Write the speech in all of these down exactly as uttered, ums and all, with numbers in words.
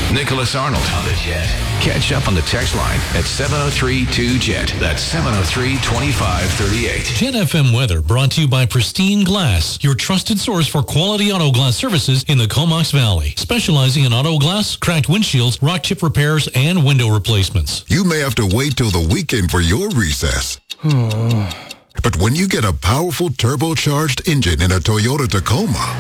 Nicholas Arnold on the Jet. Catch up on the text line at seven oh three two Jet. That's seven oh three, two five three eight. Jet F M weather brought to you by Pristine Glass, your trusted source for quality auto glass services in the Comox Valley, specializing in auto glass, cracked windshields, rock chip repairs, and window replacements. You may have to wait till the weekend for your recess. But when you get a powerful turbocharged engine in a Toyota Tacoma,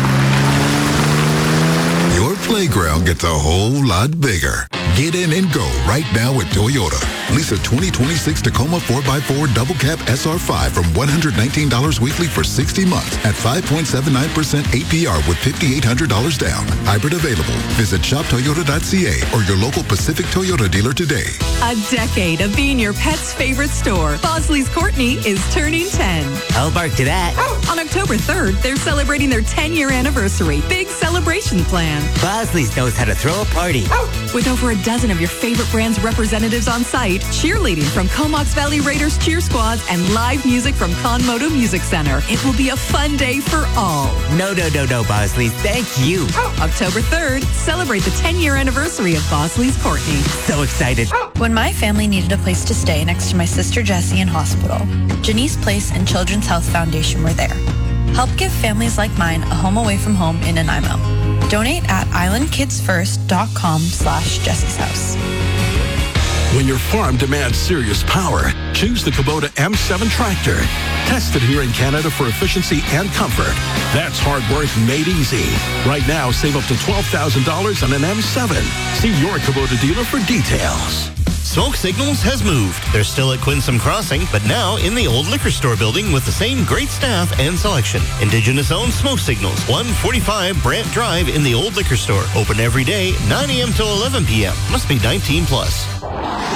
your playground gets a whole lot bigger. Get in and go right now at Toyota. Lease a twenty twenty-six Tacoma four by four Double Cab S R five from one hundred nineteen dollars weekly for sixty months at five point seven nine percent A P R with five thousand eight hundred dollars down. Hybrid available. Visit shop toyota dot c a or your local Pacific Toyota dealer today. A decade of being your pet's favorite store. Bosley's Courtney is turning ten. I'll bark to that. On October third, they're celebrating their ten-year anniversary. Big celebration plan. Bosley's knows how to throw a party. With over a dozen of your favorite brand's representatives on site, cheerleading from Comox Valley Raiders cheer squads, and live music from Conmodo Music Center. It will be a fun day for all. No, no, no, no, Bosley's. Thank you. October third, celebrate the ten-year anniversary of Bosley's Courtney. So excited. When my family needed a place to stay next to my sister Jessie in hospital, Janice Place and Children's Health Foundation were there. Help give families like mine a home away from home in Nanaimo. Donate at islandkidsfirst.com slash Jessie's House. When your farm demands serious power, choose the Kubota M seven tractor. Tested here in Canada for efficiency and comfort. That's hard work made easy. Right now, save up to twelve thousand dollars on an M seven. See your Kubota dealer for details. Smoke Signals has moved. They're still at Quinsam Crossing, but now in the old liquor store building with the same great staff and selection. Indigenous-owned Smoke Signals, one forty-five Brant Drive in the old liquor store. Open every day, nine a.m. till eleven p.m. Must be nineteen plus.